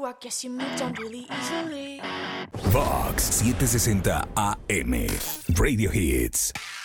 you, I guess you moved on really easily. Vox 760 AM. Radio Hits.